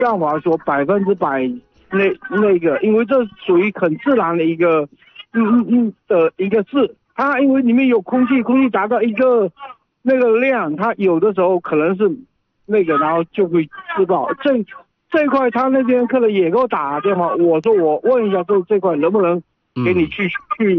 办法说100%那个，因为这属于很自然的一个的一个事。它因为里面有空气达到一个那个量，它有的时候可能是那个，然后就会自爆。这一块他那边客人也给我打电话，我说我问一下这块能不能给你去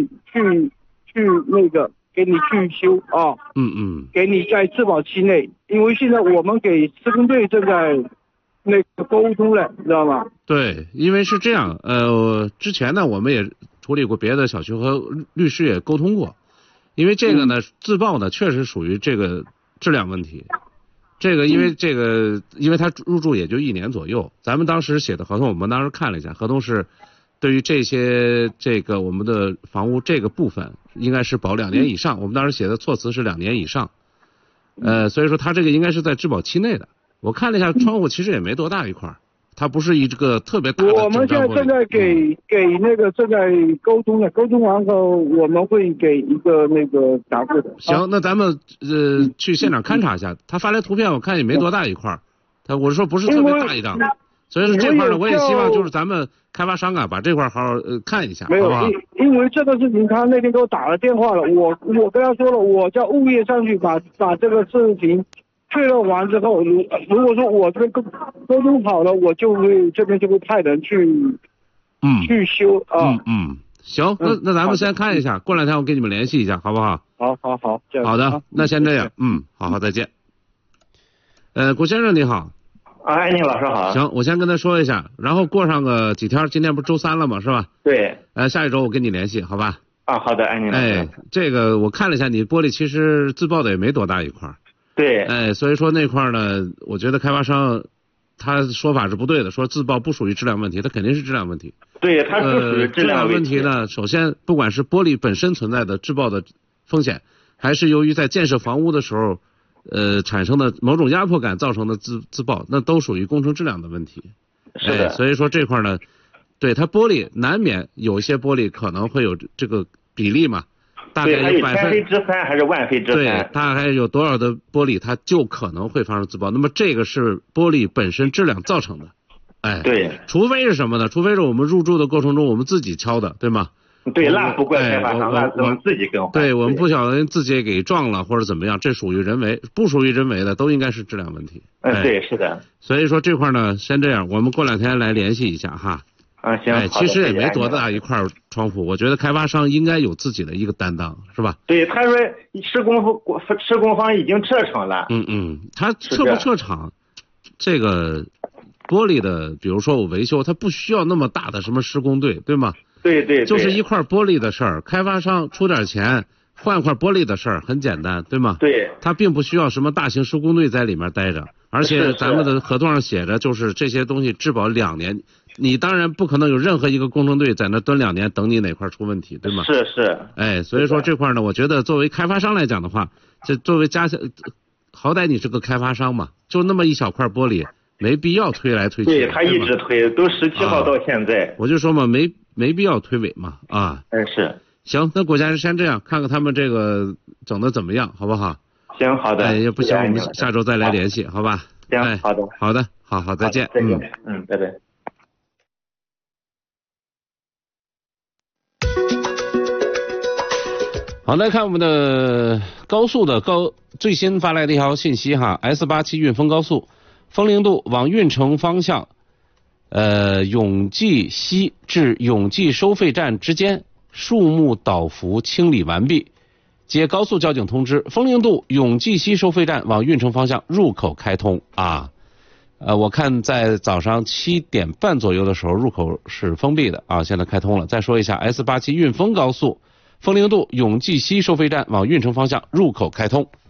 那个给你去修啊？给你在质保期内，因为现在我们给施工队正在那个沟通了，你知道吗？ 对，因为是这样，之前呢我们也处理过别的小区和律师也沟通过，因为这个呢自爆呢确实属于这个质量问题。这个因为他入住也就1年左右，咱们当时写的合同我们当时看了一下，合同是对于这个我们的房屋这个部分应该是保2年以上，我们当时写的措辞是2年以上，所以说他这个应该是在质保期内的。我看了一下窗户其实也没多大一块，它不是一个特别大的。 我们现在正在给那个正在沟通的，沟通完后我们会给一个那个答复的。 行，那咱们去现场勘察一下，他发来图片我看也没多大一块，我是说不是特别大一张，所以说这块呢我也希望就是咱们开发商啊把这块好好看一下， 没有， 好不好？ 因为这个事情他那天给我打了电话了，我跟他说了，我叫物业上去把这个事情确认完之后，如果说我这边沟通好了，我这边就会派人去修啊。 行，那咱们先看一下，过2天我跟你们联系一下，好不好？ 好， 好的，那先这样，好，再见。古先生你好。 安宁老师好。 行，我先跟他说一下，然后过上个几天，今天不是周3了吗？是吧？ 对。 下一周我跟你联系，好吧？ 好的，安宁老师。 这个我看了一下，你玻璃其实自爆的也没多大一块。 对。 所以说那块呢，我觉得开发商他说法是不对的，说自爆不属于质量问题，它肯定是质量问题。 对，它不属于质量问题呢。首先，不管是玻璃本身存在的质爆的风险，还是由于在建设房屋的时候，产生的某种压迫感造成的自爆，那都属于工程质量的问题。 是的。 所以说这块呢，对它玻璃难免有一些玻璃可能会有这个比例嘛。大概有千分之3还是万分之3？ 对，大概有多少的玻璃它就可能会发生自爆，那么这个是玻璃本身质量造成的。 对。 除非是什么呢？除非是我们入住的过程中我们自己敲的，对吗？ 对，那不怪开发商，那我们自己更换。 对，我们不小心自己给撞了或者怎么样，这属于人为，不属于人为的都应该是质量问题。 对，是的。 所以说这块呢，先这样，我们过2天来联系一下哈。 行。 其实也没多大一块窗户，我觉得开发商应该有自己的一个担当，是吧？ 对，他说施工方已经撤场了。 他撤不撤场，这个玻璃的，比如说我维修，它不需要那么大的什么施工队，对吗？ 对。 就是一块玻璃的事儿，开发商出点钱换块玻璃的事儿很简单，对吗？ 对。 他并不需要什么大型施工队在里面待着，而且咱们的合同上写着，就是这些东西质保2年。你当然不可能有任何一个工程队在那蹲2年等你哪块出问题，对吗？ 是。 所以说这块呢，我觉得作为开发商来讲的话，这作为好歹你是个开发商嘛，就那么一小块玻璃，没必要推来推去。 对，他一直推，都17号到现在。 我就说嘛，没必要推诿嘛是。 行，那国家先这样，看看他们这个整的怎么样，好不好？ 行，好的。 也不行，我们下周再来联系，好吧？ 行，好的， 好，再见。 再见。拜拜。 好，来看我们的高速的最新发来的一条信息哈 ，S87 运丰高速，丰陵渡往运城方向，永济西至永济收费站之间树木倒伏清理完毕。接高速交警通知，丰陵渡永济西收费站往运城方向入口开通啊。我看在早上7点半左右的时候入口是封闭的啊，现在开通了。再说一下 S87 运丰高速。丰陵渡永济西收费站往运城方向入口开通。